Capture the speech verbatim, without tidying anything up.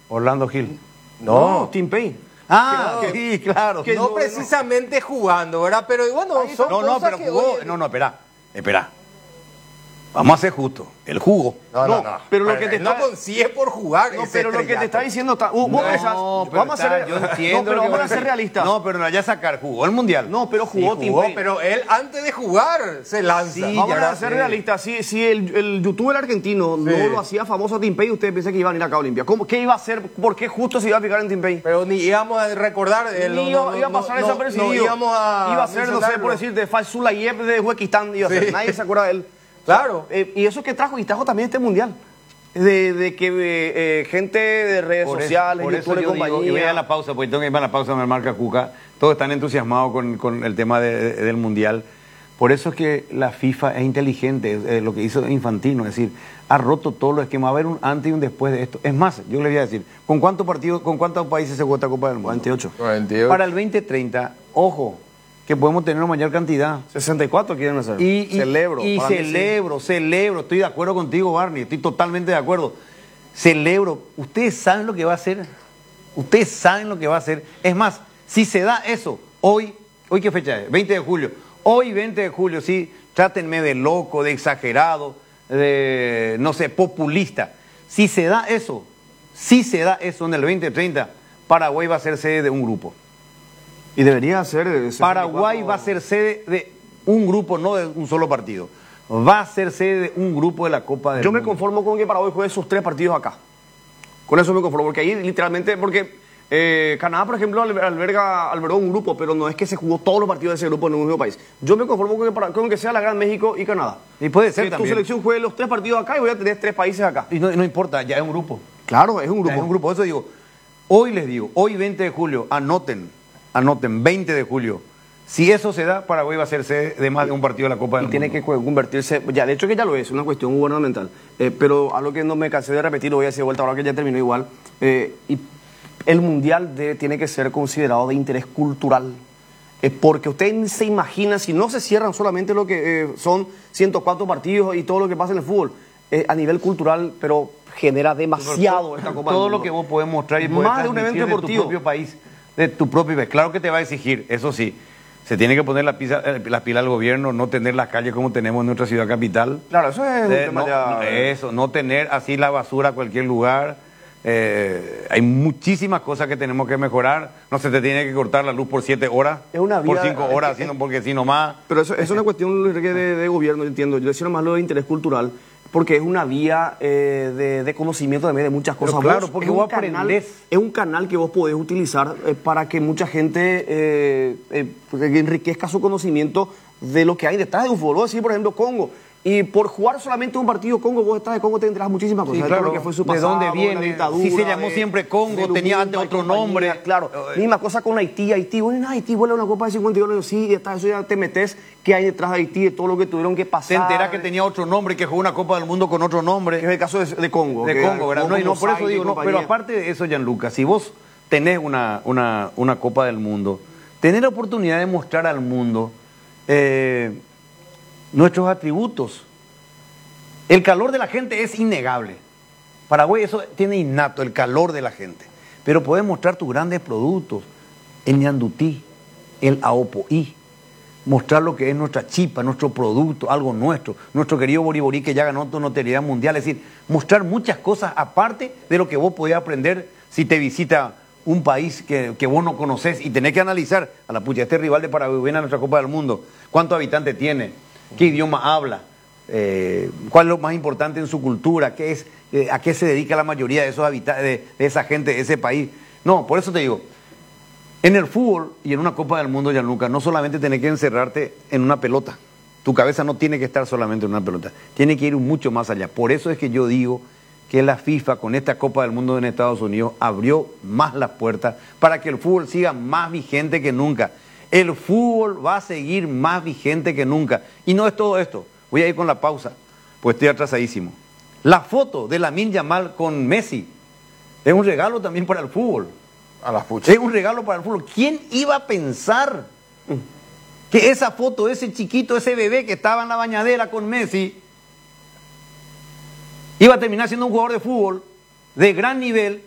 Orlando Gil. No, No, Tim Payne. Ah, Que- sí, claro. que no, no, precisamente jugando, ¿verdad? Pero bueno, son No, no, cosas pero que jugó. hoy- No, no, espera. Espera. Vamos a ser justos. El jugó. No, no, No, no. pero lo que te no está- consigue por jugar. No, ese pero lo que te estrellato. está diciendo está. uh, vos No, pensás- pero vamos a está- ser. yo entiendo No, pero lo que vamos a vos ser decís. realistas. No, pero no, ya sacar, jugó el mundial. No, pero jugó Sí, Tim jugó, Payne. pero él antes de jugar se lanza. Sí, Vamos ya a ser sé. realistas. Si, si el, el youtuber argentino no lo hacía famoso a Tim Payne, ustedes piensan que iban a ir acá a Olimpia. ¿Cómo, ¿Qué iba a hacer? ¿Por qué justo se iba a fijar en Tim Payne? Pero ni íbamos a recordar. eh, Ni no, iba, no, iba a no, pasar no, desapercibido. no íbamos a Iba a ser, no sé, mencionarlo. por decir, de Fazulayev de Uzbekistán. Iba a ser. Sí. Nadie se acuerda de él. Claro. Eh, y eso que trajo, y trajo también este mundial. De, de que eh, eh, gente de redes Por eso- sociales, por eso youtubers y yo digo, y voy a compañía. la pausa, porque tengo que irme a la pausa, me marca Cuca. Todos están entusiasmados con, con el tema de- de- del Mundial. Por eso es que la FIFA es inteligente, es, eh, lo que hizo Infantino, es decir, ha roto todos los esquemas. Va a haber un antes y un después de esto. Es más, yo les voy a decir, ¿con cuántos partidos, con cuántos países se juega esta Copa del Mundo? cuarenta y ocho. cuarenta y ocho. Para el veinte treinta, ojo, que podemos tener una mayor cantidad. sesenta y cuatro quieren hacer. Y, y- celebro. Y para mí sí. celebro, celebro. Estoy de acuerdo contigo, Barney. Estoy totalmente de acuerdo. Celebro. Ustedes saben lo que va a hacer. Ustedes saben lo que va a hacer. Es más, si se da eso, hoy, ¿hoy qué fecha es? veinte de julio. Hoy, veinte de julio, sí, trátenme de loco, de exagerado, de, no sé, populista. Si se da eso, si se da eso en el veinte treinta, Paraguay va a ser sede de un grupo. Y debería ser. eh, Paraguay va a ser sede de un grupo, no de un solo partido. Va a ser sede de un grupo de la Copa del Yo me Mundo. conformo con que Paraguay juegue esos tres partidos acá. Con eso me conformo, porque ahí literalmente, porque eh, Canadá, por ejemplo, alber- alberga, albergó un grupo, pero no es que se jugó todos los partidos de ese grupo en un mismo país. Yo me conformo con que, para- con que sea la Gran México y Canadá. Y puede ser Que tu también. selección juegue los tres partidos acá y voy a tener tres países acá. Y no, no importa, ya es un grupo. Claro, es un grupo. Ya es un grupo. Eso digo, hoy les digo, hoy veinte de julio, anoten, anoten, veinte de julio. Si eso se da, Paraguay va a ser sede de más de un partido de la Copa del Y tiene Mundo. que cu- convertirse, ya de hecho que ya lo es, una cuestión gubernamental. Eh, pero algo que no me cansé de repetir, lo voy a decir de vuelta ahora que ya terminó igual. eh, y el mundial de- tiene que ser considerado de interés cultural. Eh, porque usted se imagina, si no se cierran solamente lo que eh, son ciento cuatro partidos y todo lo que pasa en el fútbol, eh, a nivel cultural, pero genera demasiado esta Copa del Todo lo Mundo. que vos podés mostrar y podés Más de un transmitir evento deportivo. de tu propio país, de tu propio país. Claro que te va a exigir, eso sí. Se tiene que poner la, pisa- eh, la pila al gobierno, no tener las calles como tenemos en nuestra ciudad capital. Claro, eso es un Eh, tema no, ya- no, eso, no tener así la basura a cualquier lugar. Eh, hay muchísimas cosas que tenemos que mejorar. No se te tiene que cortar la luz por siete horas, Es una por vida- cinco horas, es que- sino porque si no más. Pero eso, eso es una cuestión Luis Enrique, de, de gobierno, yo entiendo. Yo decía más lo de interés cultural, porque es una vía eh, de, de conocimiento también de muchas Pero cosas. claro, Vos- porque es un vos canal, aprendés. es un canal que vos podés utilizar eh, para que mucha gente eh, eh, que enriquezca su conocimiento de lo que hay detrás de un fútbol. Vos decís, por ejemplo, Congo. Y por jugar solamente un partido Congo, vos detrás de Congo te enterás muchísimas cosas. Sí, de todo claro. lo que fue su ¿De pasado, dónde la viene? dictadura, Si se llamó de- siempre Congo, de tenía Lumumba antes y otro compañía, nombre. Claro. Eh, Misma cosa con Haití. Haití, bueno, en Haití vuela una Copa de cincuenta y uno, sí, ya está, eso ya te metes que hay detrás de Haití, de todo lo que tuvieron que pasar. Se entera que tenía otro nombre y que jugó una Copa del Mundo con otro nombre. Que es el caso de, de Congo. De que Congo, ¿verdad? jugó No, y con no, por eso Mosaic y digo, no, pero compañía. aparte de eso, Gianluca, si vos tenés una, una, una Copa del Mundo, tenés la oportunidad de mostrar al mundo eh, nuestros atributos. El calor de la gente es innegable. Paraguay eso tiene innato, el calor de la gente. Pero podés mostrar tus grandes productos, el ñandutí, el aopoí, mostrar lo que es nuestra chipa, nuestro producto, algo nuestro, nuestro querido Boriborí que ya ganó tu notoriedad mundial, es decir, mostrar muchas cosas aparte de lo que vos podés aprender si te visita un país que, que vos no conocés y tenés que analizar, a la pucha, este rival de Paraguay viene a nuestra Copa del Mundo, cuántos habitantes tiene, qué idioma habla, eh, cuál es lo más importante en su cultura, qué es, eh, a qué se dedica la mayoría de esos habitantes, de, de esa gente, de ese país. No, por eso te digo, en el fútbol y en una Copa del Mundo, Gianluca, no solamente tenés que encerrarte en una pelota. Tu cabeza no tiene que estar solamente en una pelota. Tiene que ir mucho más allá. Por eso es que yo digo que la FIFA, con esta Copa del Mundo en Estados Unidos, abrió más las puertas para que el fútbol siga más vigente que nunca. El fútbol va a seguir más vigente que nunca. Y no es todo esto. Voy a ir con la pausa, pues estoy atrasadísimo. La foto de Lamine Yamal con Messi es un regalo también para el fútbol. A las puchas. Es un regalo para el fútbol. ¿Quién iba a pensar que esa foto, ese chiquito, ese bebé que estaba en la bañadera con Messi, iba a terminar siendo un jugador de fútbol de gran nivel